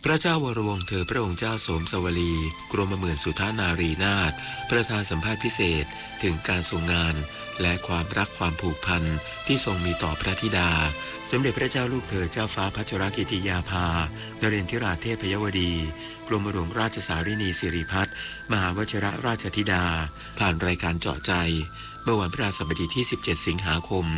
พระเจ้าวรวงศ์เธอพระองค์เจ้าโสมสวลีกรมหมื่นสุทานารีนาถประธานสัมภาษณ์พิเศษถึงการทรงงานและความรักความผูกพันที่ทรงมีต่อพระธิดาสมเด็จพระเจ้าลูกเธอเจ้าฟ้าพัชรกิติยาภานเรนทิราเทพยวดีกรมหลวงราชสารินีสิริพัฒน์มหาวชิรราชธิดาผ่านรายการเจาะใจเมื่อวันพฤหัสบดีที่17สิงหาคม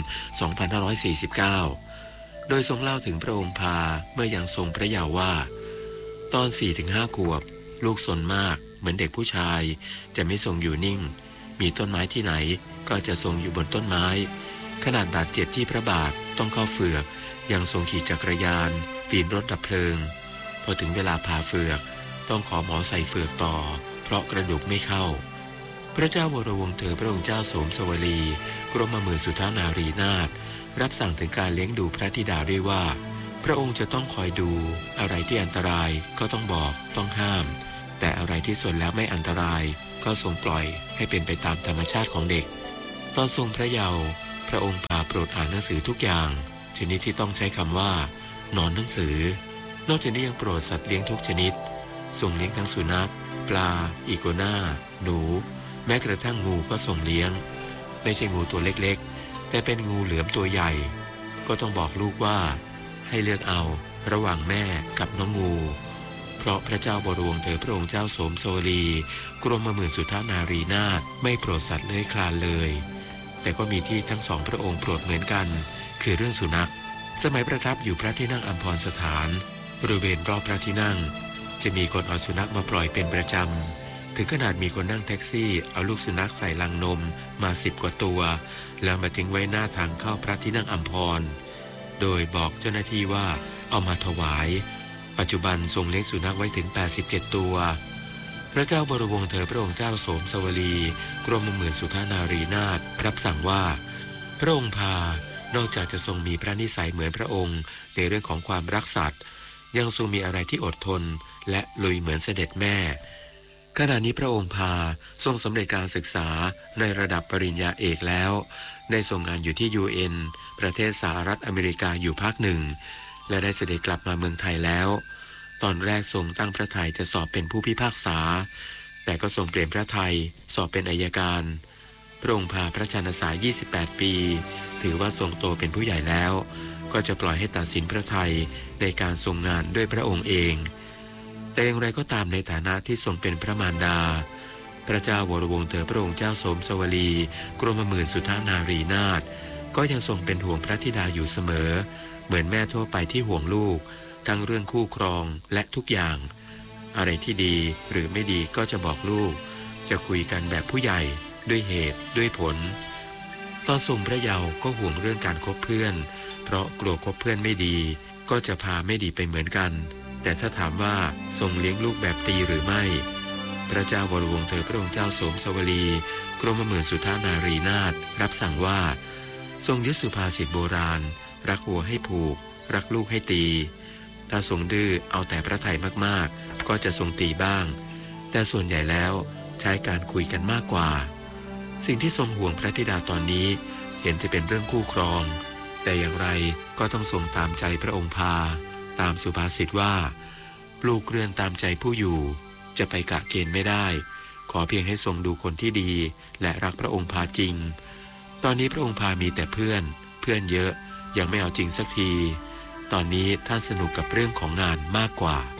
2549โดยทรงเล่าถึงพระองค์พาเมื่อยังทรงพระเยาว์ว่าตอน 4-5 ขวบลูกซนมากเหมือนเด็กผู้ชายจะไม่ทรงอยู่นิ่งมีต้นไม้ที่ไหนก็จะทรงอยู่บนต้นไม้ขนาดบาดเจ็บที่พระบาทต้องเข้าเฝือกยังทรงขี่จักรยานปีนรถดับเพลิงพอถึงเวลาผ่าเฝือกต้องขอหมอใส่เฝือกต่อเพราะกระดูกไม่เข้าพระเจ้าวรวงศ์เธอพระองค์เจ้าโสมสวลีกรมหมื่นสุทานารีนาถรับสั่งถึงการเลี้ยงดูพระธิดาด้วยว่าพระองค์จะต้องคอยดูอะไรที่อันตรายก็ต้องบอกต้องห้ามแต่อะไรที่สนแล้วไม่อันตรายก็ทรงปล่อยให้เป็นไปตามธรรมชาติของเด็กตอนทรงพระเยาว์พระองค์พาโปรดอ่านหนังสือทุกอย่างชนิดที่ต้องใช้คำว่านอนหนังสือนอกจากนี้ยังโปรดสัตว์เลี้ยงทุกชนิดทรงเลี้ยงทั้งสุนัขปลาอีโกน่าหนูแม้กระทั่งงูก็ทรงเลี้ยงไม่ใช่งูตัวเล็กๆแต่เป็นงูเหลือมตัวใหญ่ก็ต้องบอกลูกว่าให้เลือกเอาระหว่างแม่กับน้องงูเพราะพระเจ้าบรวงเธอพระองค์เจ้าโสมโสลีกรมหมื่นสุทานารีนาถไม่โปรดสัตว์เลื้อยคลานเลยแต่ก็มีที่ทั้งสองพระองค์โปรดเหมือนกันคือเรื่องสุนัขสมัยประทับอยู่พระที่นั่งอัมพรสถานบริเวณรอบพระที่นั่งจะมีคนเอาสุนัขมาปล่อยเป็นประจำถึงขนาดมีคนนั่งแท็กซี่เอาลูกสุนัขใส่ลังนมมา10 กว่าตัวแล้วมาทิ้งไว้หน้าทางเข้าพระที่นั่งอัมพรโดยบอกเจ้าหน้าที่ว่าเอามาถวายปัจจุบันทรงเลี้ยงสุนัขไว้ถึง87 ตัวพระเจ้าวรวงศ์เธอพระองค์เจ้าโสมสวลีกรมหมื่นสุทานารีนาถรับสั่งว่าพระองค์พานอกจากจะทรงมีพระนิสัยเหมือนพระองค์ในเรื่องของความรักสัตว์ยังทรงมีอะไรที่อดทนและลุยเหมือนเสด็จแม่ขณะนี้พระองค์พาทรงสำเร็จการศึกษาในระดับปริญญาเอกแล้วได้ทรงงานอยู่ที่ UN ประเทศสหรัฐอเมริกาอยู่พักหนึ่งและได้เสด็จกลับมาเมืองไทยแล้วตอนแรกทรงตั้งพระทัยจะสอบเป็นผู้พิพากษาแต่ก็ทรงเปลี่ยนพระทัยสอบเป็นอัยการพระองค์พาพระชนสาย28 ปีถือว่าทรงโตเป็นผู้ใหญ่แล้วก็จะปล่อยให้ตัดสินพระทัยในการทรงงานด้วยพระองค์เองแต่อย่างไรก็ตามในฐานะที่ทรงเป็นพระมารดาพระเจ้าวรวงศ์เธอพระองค์เจ้าโสมสวลีกรมหมื่นสุทานารีนาถก็ยังทรงเป็นห่วงพระธิดาอยู่เสมอเหมือนแม่ทั่วไปที่ห่วงลูกทั้งเรื่องคู่ครองและทุกอย่างอะไรที่ดีหรือไม่ดีก็จะบอกลูกจะคุยกันแบบผู้ใหญ่ด้วยเหตุด้วยผลตอนทรงพระเยาว์ก็ห่วงเรื่องการคบเพื่อนเพราะกลัวคบเพื่อนไม่ดีก็จะพาไม่ดีไปเหมือนกันแต่ถ้าถามว่าทรงเลี้ยงลูกแบบตีหรือไม่พระเจ้าวรวงศ์เธอพระองค์เจ้าโสมสวลีกรมหมื่นสุทานารีนาถรับสั่งว่าทรงยึดสุภาษิตโบราณรักวัวให้ผูกรักลูกให้ตีถ้าทรงดื้อเอาแต่พระทัยมากๆก็จะทรงตีบ้างแต่ส่วนใหญ่แล้วใช้การคุยกันมากกว่าสิ่งที่ทรงห่วงพระธิดาตอนนี้เห็นจะเป็นเรื่องคู่ครองแต่อย่างไรก็ต้องทรงตามใจพระองค์พาตามสุภาษิตว่าปลูกเรือนตามใจผู้อยู่จะไปกะเกณฑ์ไม่ได้ขอเพียงให้ทรงดูคนที่ดีและรักพระองค์พาจริงตอนนี้พระองค์พามีแต่เพื่อนเยอะยังไม่เอาจริงสักทีตอนนี้ท่านสนุกกับเรื่องของงานมากกว่า